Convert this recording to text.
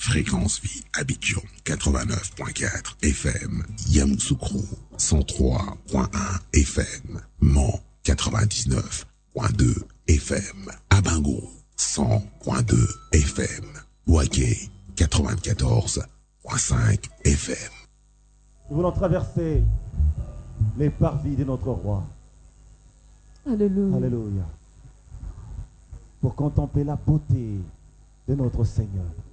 Fréquence Vie Abidjan 89.4 FM, Yamoussoukro 103.1 FM, Mans 99.2 FM, Abango 100.2 FM, Bouaké 94.5 FM. Nous voulons traverser les parvis de notre roi. Alléluia. Alléluia. Pour contempler la beauté de notre Seigneur.